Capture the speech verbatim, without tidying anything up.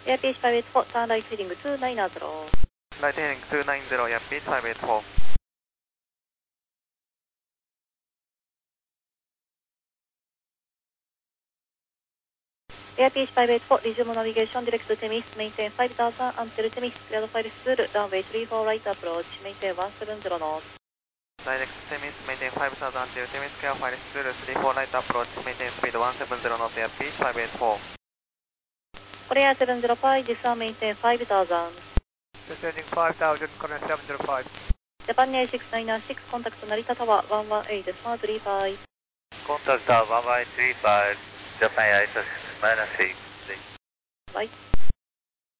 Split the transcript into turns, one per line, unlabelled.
Airfish five eight four, Sunrise heading two nine zero.
Sunrise heading two nine zero, Airfish five eight four.
Airfish five eight four, resume navigation, direct to Temis, maintain five thousand until Temis, cleared file through, runway three four right approach, maintain one seven zero knots.
Direct to Temis, maintain five thousand until Temis, clear file through, three four right approach, maintain speed one seven zero knots, Airfish five eight four.
Korea seven zero five, this one maintain five thousand.
Descending five thousand, Korea seven zero five.
Japan Air six nine six, contact Narita Tower one one eight, one three five.
Contact Tower one one eight three five, Japan Air six nine six.
Right.